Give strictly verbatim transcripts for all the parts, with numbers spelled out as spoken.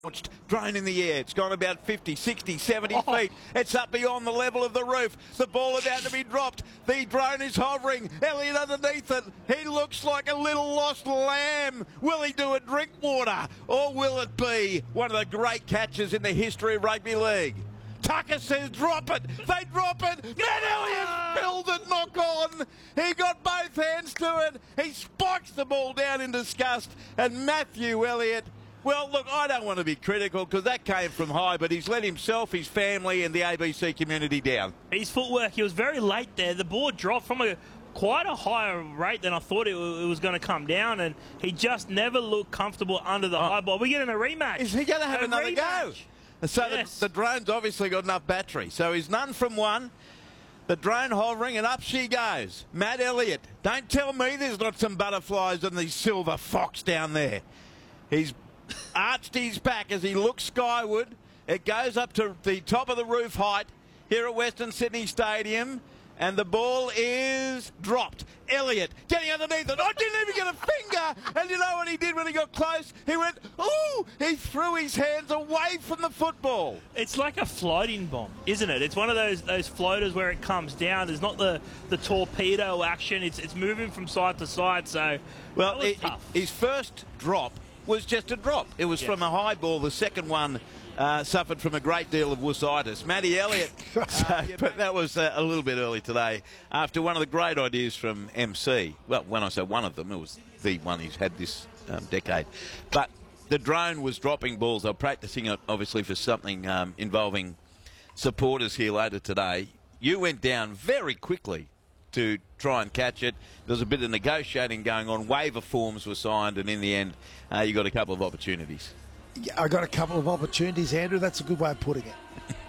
Drone in the air. It's gone about fifty, sixty, seventy oh. feet. It's up beyond the level of the roof. The ball about to be dropped. The drone is hovering. Elliott underneath it. He looks like a little lost lamb. Will he do a drink water? Or will it be one of the great catches in the history of rugby league? Tucker says drop it. They drop it. Matt Elliott filled it, knock on. He got both hands to it. He spikes the ball down in disgust. And Matthew Elliott, well, look, I don't want to be critical because that came from high, but he's let himself, his family and the A B C community down. His footwork, he was very late there. The ball dropped from a quite a higher rate than I thought it, it was going to come down, and he just never looked comfortable under the oh. high ball. We're getting a rematch. Is he going to have a another rematch. go? So yes. the, the drone's obviously got enough battery. So he's none from one. The drone hovering, and up she goes. Matt Elliott. Don't tell me there's not some butterflies on the silver fox down there. He's arched his back as he looks skyward. It goes up to the top of the roof height here at Western Sydney Stadium, and the ball is dropped. Elliott getting underneath it. I didn't even get a finger. And you know what he did when he got close? He went, ooh, he threw his hands away from the football. It's like a floating bomb, isn't it? It's one of those those floaters where it comes down. There's not the, the torpedo action. It's, it's moving from side to side. So, well, it, it, his first drop was just a drop. It was yes. from a high ball. The second one uh, suffered from a great deal of wussitis. Matty Elliott, so, but that was uh, a little bit early today after one of the great ideas from M C. Well, when I say one of them, it was the one he's had this um, decade. But the drone was dropping balls. They're practicing it, obviously, for something um, involving supporters here later today. You went down very quickly to try and catch it. There was a bit of negotiating going on. Waiver forms were signed, and in the end, uh, you got a couple of opportunities. Yeah, I got a couple of opportunities, Andrew. That's a good way of putting it.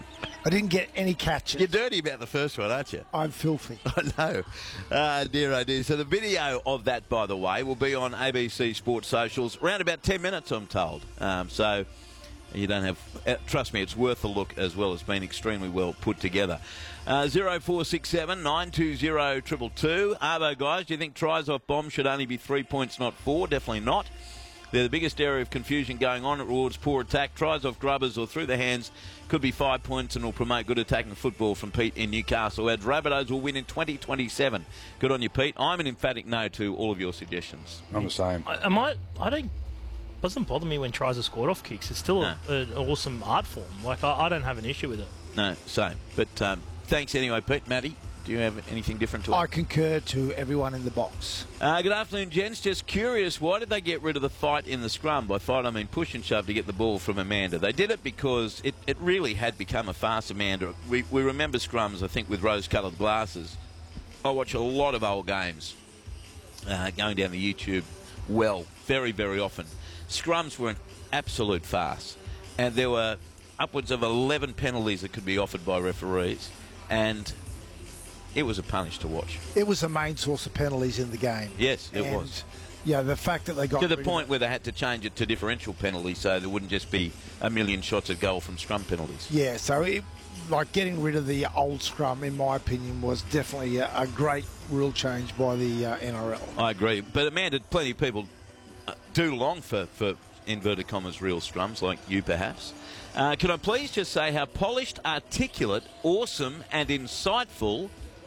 I didn't get any catches. You're dirty about the first one, aren't you? I'm filthy. I know. Uh, dear, oh dear. So the video of that, by the way, will be on A B C Sports Socials around about ten minutes, I'm told. Um, so you don't have... Uh, trust me, it's worth a look as well. It's been extremely well put together. Uh, zero four six seven nine two zero two two two. Arvo, guys, do you think tries off bombs should only be three points, not four? Definitely not. They're the biggest area of confusion going on. It rewards poor attack. Tries off grubbers or through the hands could be five points and will promote good attacking football from Pete in Newcastle. Adds Rabbitohs will win in twenty twenty-seven. Good on you, Pete. I'm an emphatic no to all of your suggestions. I'm the same. I, am I, I don't... doesn't bother me when tries are scored off kicks. It's still no. an awesome art form. Like, I, I don't have an issue with it. No, same. But um, thanks anyway, Pete. Matty, do you have anything different to I it? concur to everyone in the box. Uh, good afternoon, gents. Just curious, why did they get rid of the fight in the scrum? By fight, I mean push and shove to get the ball from Amanda. They did it because it, it really had become a farce, Amanda. We, we remember scrums, I think, with rose-coloured glasses. I watch a lot of old games uh, going down the YouTube well, very, very often. Scrums were an absolute farce, and there were upwards of eleven penalties that could be offered by referees, and it was a punish to watch. It was the main source of penalties in the game. Yes, it and, was. Yeah, the fact that they got to the point where they had to change it to differential penalties so there wouldn't just be a million shots at goal from scrum penalties. Yeah, so it, like getting rid of the old scrum, in my opinion, was definitely a, a great rule change by the uh, N R L. I agree, but Amanda, plenty of people do long for, for inverted commas real scrums, like you perhaps. Uh, can I please just say how polished, articulate, awesome and insightful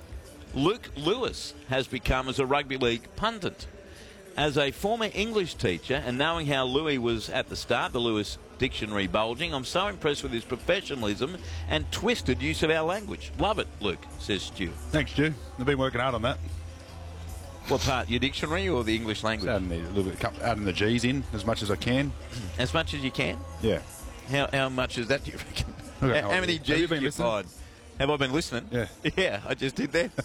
Luke Lewis has become as a rugby league pundit. As a former English teacher and knowing how Louis was at the start, the Lewis Dictionary bulging, I'm so impressed with his professionalism and twisted use of our language. Love it, Luke, says Stu. Thanks, Stu. I've been working hard on that. What part, your dictionary or the English language? Adding the, a little bit, adding the G's in as much as I can. As much as you can? Yeah. How how much is that, do you reckon? Okay, how, how many G's have you, you find? Have I been listening? Yeah. Yeah, I just did that.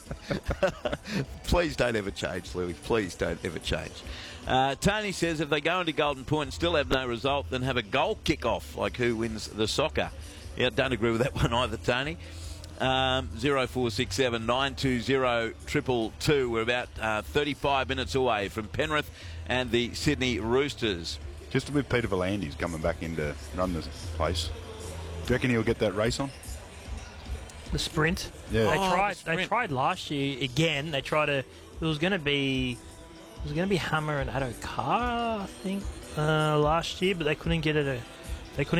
Please don't ever change, Louis. Please don't ever change. Uh, Tony says if they go into Golden Point and still have no result, then have a goal kick-off, like who wins the soccer. Yeah, don't agree with that one either, Tony. Um, zero four six seven nine two zero two two two. We're about uh, thirty-five minutes away from Penrith and the Sydney Roosters. Just with Peter V'landys coming back in to run the place. Do you reckon he'll get that race on? The sprint. Yeah. They oh, tried. the They tried last year again. They tried to. It was going to be. It was going to be Hammer and Addo Carr, I think, uh, last year, but they couldn't get it a They couldn't